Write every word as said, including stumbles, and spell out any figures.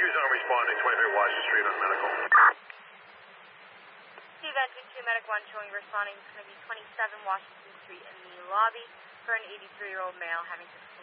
two zone responding, twenty-three Washington Street on medical. Steve, entry two, medic one showing responding. It's going to be twenty-seven Washington Street in the lobby for an eighty-three-year-old male having